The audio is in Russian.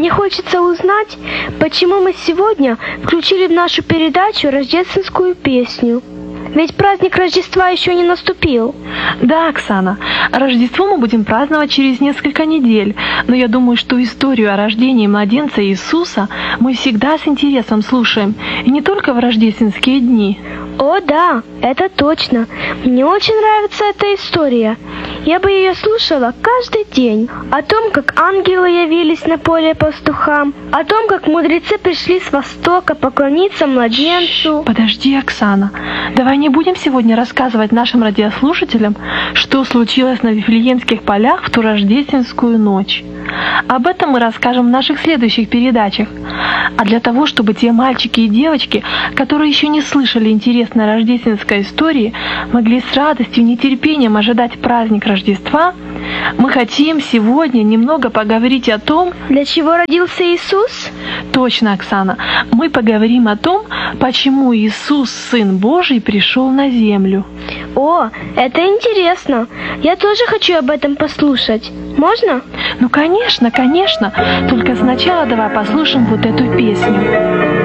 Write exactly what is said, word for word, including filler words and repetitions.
Мне хочется узнать, почему мы сегодня включили в нашу передачу рождественскую песню. Ведь праздник Рождества еще не наступил. Да, Оксана, Рождество мы будем праздновать через несколько недель, но я думаю, что историю о рождении младенца Иисуса мы всегда с интересом слушаем, и не только в рождественские дни. О, да, это точно. Мне очень нравится эта история. Я бы ее слушала каждый день. О том, как ангелы явились на поле пастухам, о том, как мудрецы пришли с востока поклониться младенцу. Подожди, Оксана, давай не будем сегодня рассказывать нашим радиослушателям, что случилось на Вифлеемских полях в ту рождественскую ночь. Об этом мы расскажем в наших следующих передачах. А для того, чтобы те мальчики и девочки, которые еще не слышали интересной рождественской истории, могли с радостью и нетерпением ожидать праздник Рождества, мы хотим сегодня немного поговорить о том, для чего родился Иисус? Точно, Оксана. Мы поговорим о том, почему Иисус, Сын Божий, пришел на землю. О, это интересно. Я тоже хочу об этом послушать. Можно? Ну, конечно, конечно. Только сначала давай послушаем вот эту песню.